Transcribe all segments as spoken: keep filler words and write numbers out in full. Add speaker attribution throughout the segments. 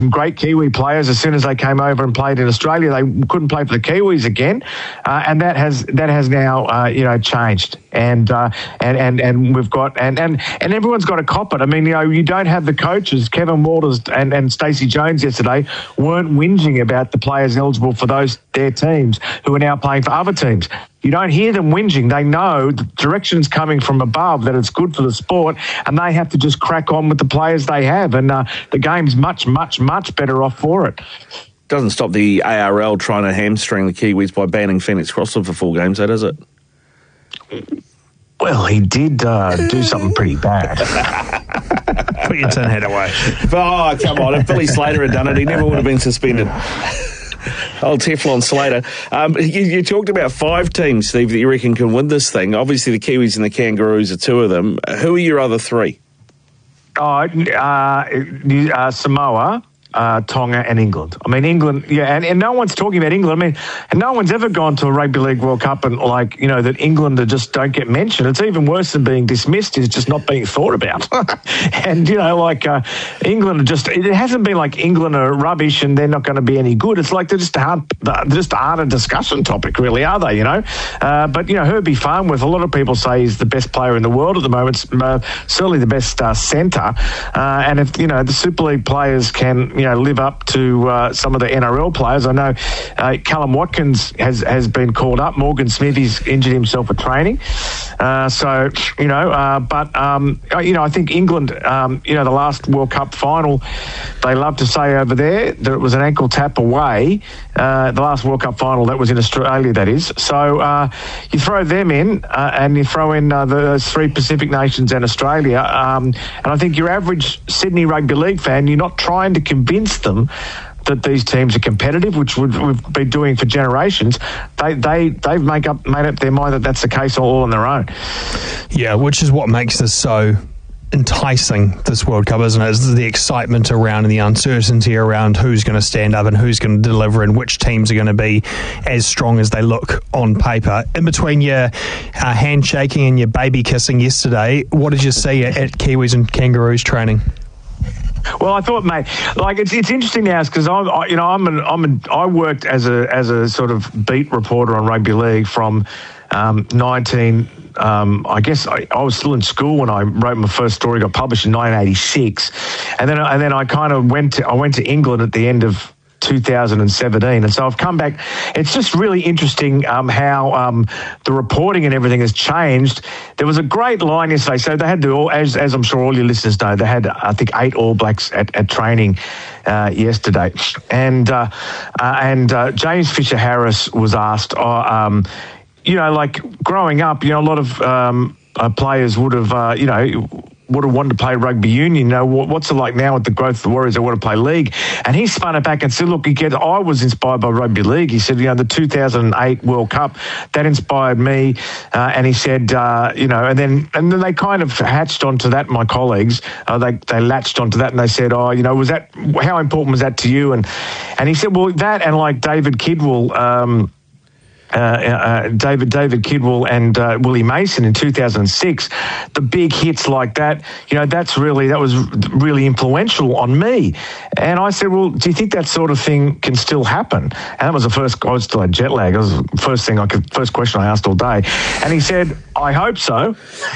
Speaker 1: great Kiwi players. As soon as they came over and played in Australia, they couldn't play for the Kiwis again, uh, and that has that has now uh, you know changed. And uh, and and and we've got and and and everyone's got to cop it. I mean, you know, you don't have the coaches. Kevin Walters and and Stacey Jones yesterday weren't whinging about the players eligible for those their teams who are now playing for other teams. You don't hear them whinging. They know the direction's coming from above, that it's good for the sport, and they have to just crack on with the players they have. And uh, the game's much, much, much better off for it.
Speaker 2: Doesn't stop the A R L trying to hamstring the Kiwis by banning Phoenix Crossland for four games, though, does it?
Speaker 1: Well, he did uh, do something pretty bad.
Speaker 3: Put your tin hat away.
Speaker 2: Oh, come on. If Billy Slater had done it, he never would have been suspended. Old Teflon Slater. Um, you, you talked about five teams, Steve, that you reckon can win this thing. Obviously, the Kiwis and the Kangaroos are two of them. Who are your other three?
Speaker 1: Oh, uh, uh, Samoa, uh, Tonga and England. I mean, England, yeah, and, and no one's talking about England. I mean, and no one's ever gone to a Rugby League World Cup and, like, you know, that England just don't get mentioned. It's even worse than being dismissed, is just not being thought about. And, you know, like, uh, England are just, it hasn't been like England are rubbish and they're not going to be any good. It's like they're just, hard, they're just aren't a discussion topic, really, are they, you know? Uh, but, you know, Herbie Farnworth, a lot of people say he's the best player in the world at the moment, uh, certainly the best uh, centre. Uh, and if, you know, the Super League players can, you know, live up to uh, some of the N R L players. I know uh, Callum Watkins has, has been called up. Morgan Smithy's injured himself at training. Uh, so, you know, uh, but, um, you know, I think England, um, you know, the last World Cup final, they love to say over there that it was an ankle tap away. Uh, the last World Cup final, that was in Australia, that is. So uh, you throw them in uh, and you throw in uh, the three Pacific nations and Australia. Um, and I think your average Sydney Rugby League fan, you're not trying to convince them that these teams are competitive, which we've, we've been doing for generations. They they they've make up made up their mind that that's the case all on their own.
Speaker 3: Yeah, which is what makes this so enticing, this World Cup, isn't it? It's the excitement around and the uncertainty around who's going to stand up and who's going to deliver and which teams are going to be as strong as they look on paper. In between your uh, handshaking and your baby kissing yesterday, what did you see at, at Kiwis and Kangaroos training?
Speaker 1: Well, I thought, mate, like it's it's interesting now because I'm, I, you know, I'm an, I'm an, I worked as a as a sort of beat reporter on rugby league from um, nineteen. Um, I guess I, I was still in school when I wrote my first story. Got published in nineteen eighty-six, and then and then I kind of went to I went to England at the end of two thousand seventeen, and so I've come back. It's just really interesting um, how um, the reporting and everything has changed. There was a great line yesterday. So they had to, as as I'm sure all your listeners know, they had I think eight All Blacks at, at training uh, yesterday, and uh, uh, and uh, James Fisher Harris was asked, oh, um, you know, like growing up, you know, a lot of um, uh, players would have, uh, you know. would have wanted to play rugby union. You know, what's it like now with the growth of the Warriors? They want to play league. And he spun it back and said, look, he gets, I was inspired by rugby league. He said, you know, the two thousand eight World Cup, that inspired me. Uh, and he said, uh, you know, and then and then they kind of hatched onto that, my colleagues. Uh, they, they latched onto that and they said, oh, you know, was that, how important was that to you? And, and he said, well, that and like David Kidwell, um, Uh, uh, David David Kidwell and uh, Willie Mason in two thousand six, the big hits like that, you know, that's really, that was really influential on me. And I said, well, do you think that sort of thing can still happen? And that was the first, I was still had jet lag. That was the first thing I could, first question I asked all day. And he said, I hope so.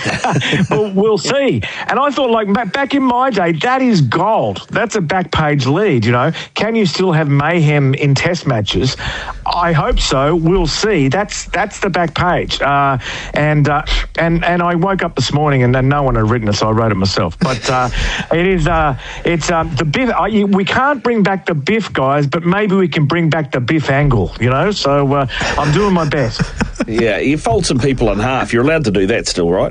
Speaker 1: Well, we'll see. And I thought, like, back in my day, that is gold. That's a back page lead, you know. Can you still have mayhem in test matches? I hope so. We'll see. That's that's the back page. Uh, and uh, and and I woke up this morning and, and no one had written it, so I wrote it myself. But uh, it is uh, it's uh, the Biff. Uh, we can't bring back the Biff guys, but maybe we can bring back the Biff angle. You know, so uh, I'm doing my best.
Speaker 2: Yeah, you fold some people in half. You're allowed to do that still, right?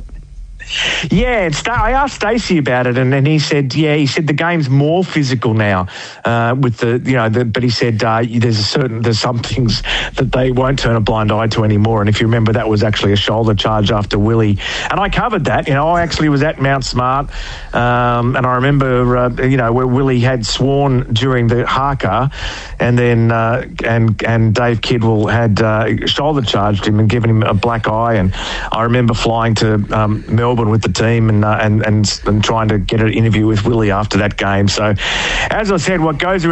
Speaker 1: Yeah, it's, I asked Stacey about it, and then he said, "Yeah, he said the game's more physical now." Uh, with the, you know, the, but he said uh, there's a certain there's some things that they won't turn a blind eye to anymore. And if you remember, that was actually a shoulder charge after Willie, and I covered that. You know, I actually was at Mount Smart, um, and I remember, uh, you know, where Willie had sworn during the haka, and then uh, and and Dave Kidwell had uh, shoulder charged him and given him a black eye, and I remember flying to um, Melbourne with the team and, uh, and and and trying to get an interview with Willie after that game. So, as I said, what goes around